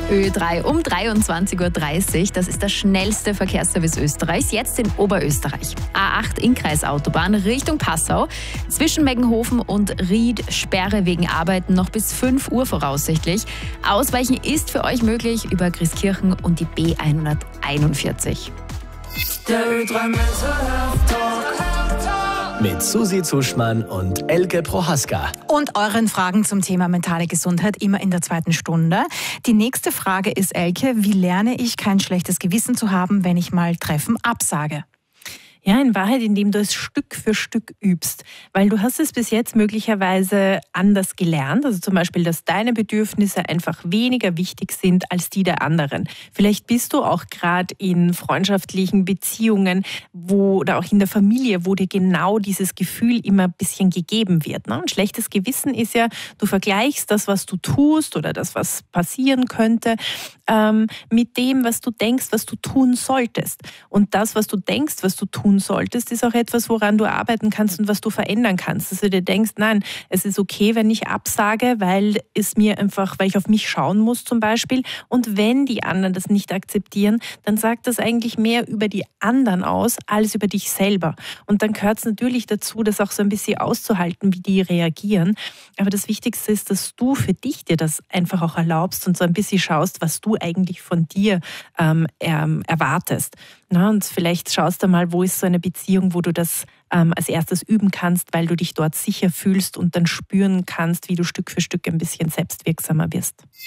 Ö3 um 23.30 Uhr. Das ist der schnellste Verkehrsservice Österreichs. Jetzt in Oberösterreich. A8 Innkreisautobahn Richtung Passau. Zwischen Meggenhofen und Ried Sperre wegen Arbeiten noch bis 5 Uhr voraussichtlich. Ausweichen ist für euch möglich über Grieskirchen und die B141. Der Ö3 mit Susi Zuschmann und Elke Prohaska. Und euren Fragen zum Thema mentale Gesundheit immer in der zweiten Stunde. Die nächste Frage ist, Elke, wie lerne ich kein schlechtes Gewissen zu haben, wenn ich mal Treffen absage? Ja, in Wahrheit, indem du es Stück für Stück übst. Weil du hast es bis jetzt möglicherweise anders gelernt. Also zum Beispiel, dass deine Bedürfnisse einfach weniger wichtig sind als die der anderen. Vielleicht bist du auch gerade in freundschaftlichen Beziehungen oder auch in der Familie, wo dir genau dieses Gefühl immer ein bisschen gegeben wird. Ne? Ein schlechtes Gewissen ist ja, du vergleichst das, was du tust oder das, was passieren könnte, mit dem, was du denkst, was du tun solltest. Und das, was du denkst, was du tun solltest, ist auch etwas, woran du arbeiten kannst und was du verändern kannst. Dass du dir denkst, nein, es ist okay, wenn ich absage, weil ich auf mich schauen muss zum Beispiel. Und wenn die anderen das nicht akzeptieren, dann sagt das eigentlich mehr über die anderen aus, als über dich selber. Und dann gehört es natürlich dazu, das auch so ein bisschen auszuhalten, wie die reagieren. Aber das Wichtigste ist, dass du für dich dir das einfach auch erlaubst und so ein bisschen schaust, was du eigentlich von dir erwartest. Na, und vielleicht schaust du mal, wo ist so eine Beziehung, wo du das als erstes üben kannst, weil du dich dort sicher fühlst und dann spüren kannst, wie du Stück für Stück ein bisschen selbstwirksamer wirst.